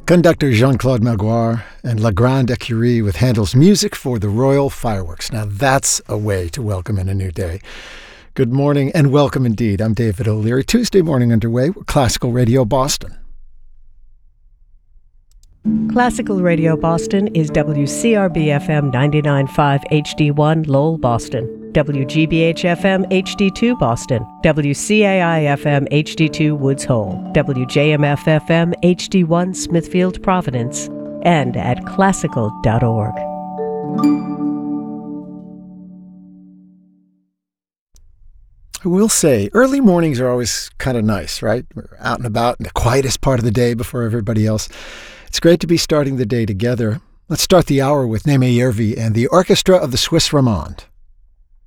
Conductor Jean-Claude Magloire and La Grande Écurie with Handel's music for the Royal Fireworks. Now that's a way to welcome in a new day. Good morning and welcome indeed. I'm David O'Leary. Tuesday morning underway with Classical Radio Boston. Classical Radio Boston is WCRB-FM 99.5 HD1 Lowell, Boston, WGBH-FM HD2 Boston, WCAI-FM HD2 Woods Hole, WJMF-FM HD1 Smithfield, Providence, and at classical.org. I will say, early mornings are always kind of nice, right? We're out and about in the quietest part of the day before everybody else. It's great to be starting the day together. Let's start the hour with Némé Järvi and the Orchestra of the Swiss Romande.